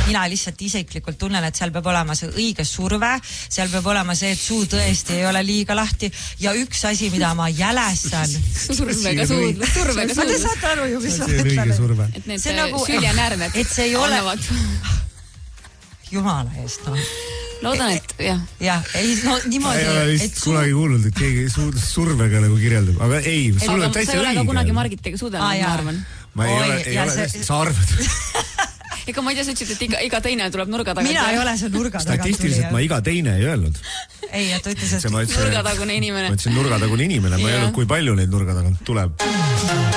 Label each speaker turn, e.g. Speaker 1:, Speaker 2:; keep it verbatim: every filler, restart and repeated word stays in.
Speaker 1: mina lihtsalt isiklikult tunnen, et seal peab olema see õige surve, seal peab olema see, et suu tõesti ei ole liiga lahti ja üks asi, mida ma jälestan.
Speaker 2: Survega suudlus, survega suudlus.
Speaker 1: Te saate aru ju, mis ma
Speaker 2: mõtlen. Et need nagu, süljenärved
Speaker 1: et see ei ole... Jumala eest, no.
Speaker 2: Loodan, et jah.
Speaker 1: Jah, ei, no niimoodi.
Speaker 3: Ei ole vist kunagi kuulnud, et keegi survega nagu kirjeldab. Aga ei, sul on täitsa õige.
Speaker 2: Sa ei ole ka kunagi Margitega suudelnud, ma arvan.
Speaker 3: Ma ei ole, ei ole, sa arvad.
Speaker 2: Ega ma ei tea, sa ütlesid, et iga, iga teine tuleb nurga tagant.
Speaker 1: Mina ei ole see nurga tagant.
Speaker 3: Statistiliselt ma iga teine ei öelnud.
Speaker 1: Ei, et ta ütles, et
Speaker 2: nurgatagune inimene.
Speaker 3: Ma ütlesin nurgatagune inimene, ma ei öelnud, kui palju neid nurga tagant tuleb.